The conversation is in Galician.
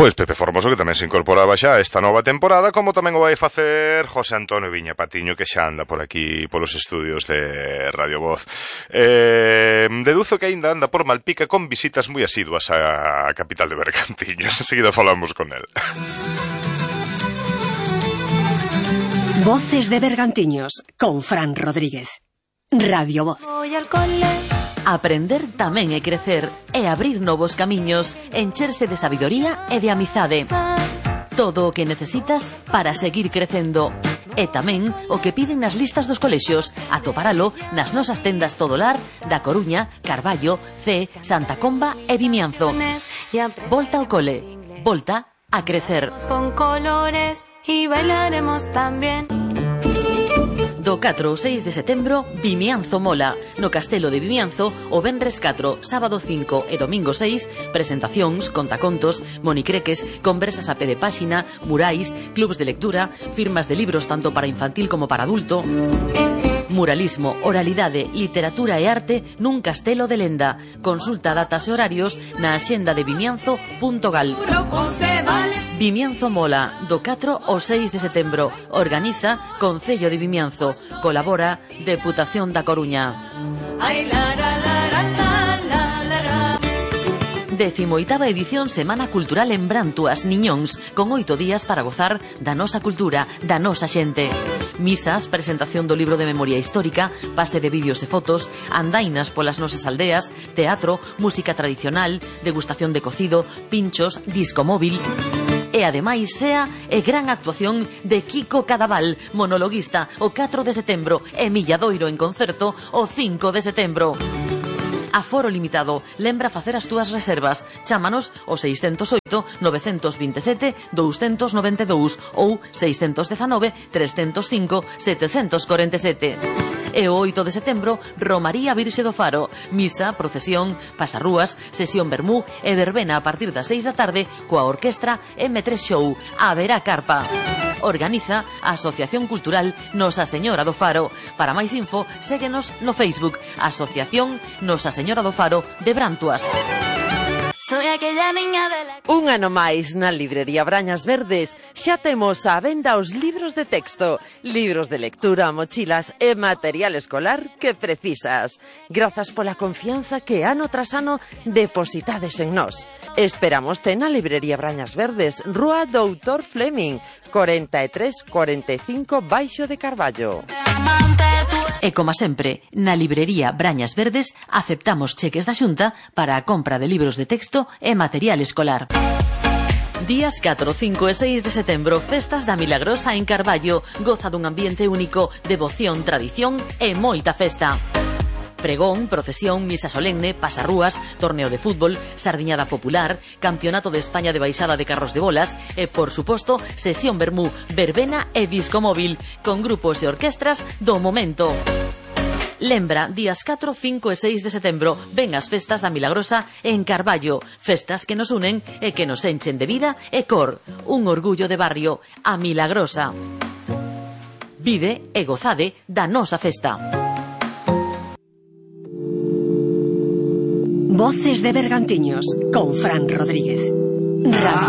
Pois Pepe Formoso, que tamén se incorporaba xa a esta nova temporada, como tamén o vai facer José Antonio Viña Patiño, que xa anda por aquí, polos estudios de Radio Voz. Deduzo que aínda anda por Malpica con visitas moi asiduas á capital de Bergantiños. Enseguida falamos con el. Voces de Bergantiños, con Fran Rodríguez. Radio Voz. Aprender tamén é crecer, e abrir novos camiños, encherse de sabidoría e de amizade. Todo o que necesitas para seguir crecendo. E tamén o que piden nas listas dos colexios, atoparalo nas nosas tendas Todolar da Coruña, Carballo, C, Santa Comba e Vimianzo. Volta ao cole, volta a crecer. Con colores y bailaremos también. Do 4 ao 6 de setembro, Vimianzo Mola. No Castelo de Vimianzo, o venres 4, sábado 5 e domingo 6, presentacións, contacontos, monicreques, conversas a pé de páxina, murais, clubs de lectura, firmas de libros tanto para infantil como para adulto, muralismo, oralidade, literatura e arte nun castelo de lenda. Consulta datas e horarios na axenda de vimianzo.gal. Vimianzo Mola, do 4 ao 6 de setembro. Organiza Concello de Vimianzo. Colabora Deputación da Coruña. 18ª edición Semana Cultural en Brantuas, Niñóns, con 8 días para gozar da nosa cultura, da nosa xente. Misas, presentación do libro de memoria histórica, pase de vídeos e fotos, andainas polas nosas aldeas, teatro, música tradicional, degustación de cocido, pinchos, disco móvil. E ademais cea e gran actuación de Kiko Cadaval, monologuista, o 4 de setembro, e Milladoiro en concerto o 5 de setembro. Aforo limitado. Lembra facer as túas reservas. Chámanos o 608-927-292 ou 619-305-747. E o 8 de setembro, Romaría Virxe do Faro. Misa, procesión, pasarrúas, sesión vermú e verbena a partir das 6 da tarde coa orquestra M3 Show. Haberá carpa. Organiza a Asociación Cultural Nosa Señora do Faro. Para máis info, séguenos no Facebook, Asociación Nosa Señora do Faro de Brantuas. Un ano máis na librería Brañas Verdes xa temos á venda os libros de texto, libros de lectura, mochilas e material escolar que precisas. Grazas pola confianza que ano tras ano depositades en nós. Esperámoste na librería Brañas Verdes, Rúa Doutor Fleming, 4345 Baixo de Carballo. E como sempre, na librería Brañas Verdes aceptamos cheques da Xunta para a compra de libros de texto e material escolar. Días 4, 5 e 6 de setembro, Festas da Milagrosa en Carballo. Goza dun ambiente único, devoción, tradición e moita festa. Pregón, procesión, misa solemne, pasarrúas, torneo de fútbol, sardiñada popular, campeonato de España de baixada de carros de bolas e, por suposto, sesión vermú, verbena e disco móvil, con grupos e orquestras do momento. Lembra, días 4, 5 e 6 de setembro, ven as festas da Milagrosa en Carballo. Festas que nos unen e que nos enchen de vida e cor. Un orgullo de barrio, a Milagrosa. Vide e gozade da nosa festa. Voces de Bergantiños, con Fran Rodríguez. Radio